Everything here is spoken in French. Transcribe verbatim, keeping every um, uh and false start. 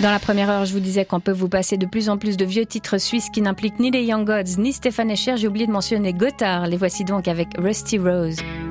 Dans la première heure, je vous disais qu'on peut vous passer de plus en plus de vieux titres suisses qui n'impliquent ni les Young Gods, ni Stéphane Escher. J'ai oublié de mentionner Gotthard. Les voici donc avec Rusty Rose.